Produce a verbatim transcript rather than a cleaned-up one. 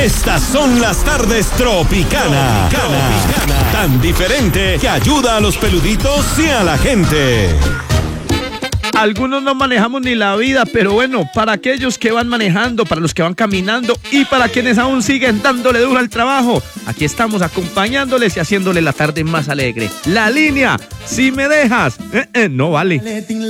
Estas son las tardes Tropicana. Tropicana. Tan diferente que ayuda a los peluditos y a la gente. Algunos no manejamos ni la vida, pero bueno, para aquellos que van manejando, para los que van caminando y para quienes aún siguen dándole duro al trabajo, aquí estamos acompañándoles y haciéndole la tarde más alegre. La línea, si me dejas, eh, eh, no vale.